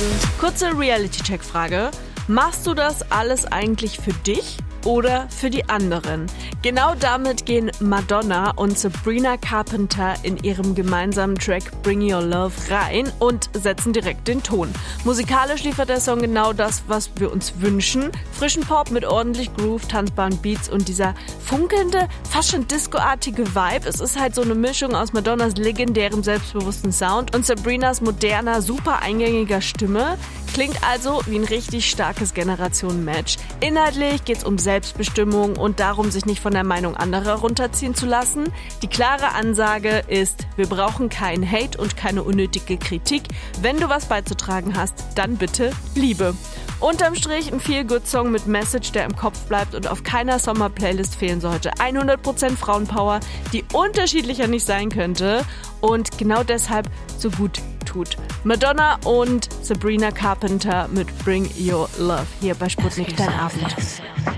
Kurze Reality-Check-Frage. Machst du das alles eigentlich für dich oder für die anderen? Genau damit gehen Madonna und Sabrina Carpenter in ihrem gemeinsamen Track Bring Your Love rein und setzen direkt den Ton. Musikalisch liefert der Song genau das, was wir uns wünschen. Frischen Pop mit ordentlich Groove, tanzbaren Beats und dieser funkelnde, fast schon discoartige Vibe. Es ist halt so eine Mischung aus Madonnas legendärem, selbstbewussten Sound und Sabrinas moderner, super eingängiger Stimme. Klingt also wie ein richtig starkes Generationen-Match. Inhaltlich geht's um Selbstbestimmung und darum, sich nicht von der Meinung anderer runterziehen zu lassen. Die klare Ansage ist, wir brauchen keinen Hate und keine unnötige Kritik. Wenn du was beizutragen hast, dann bitte Liebe. Unterm Strich ein Feel-Good-Song mit Message, der im Kopf bleibt und auf keiner Sommer-Playlist fehlen sollte. 100% Frauenpower, die unterschiedlicher nicht sein könnte und genau deshalb so gut tut. Madonna und Sabrina Carpenter mit Bring Your Love hier bei Sputnik, dein Abend.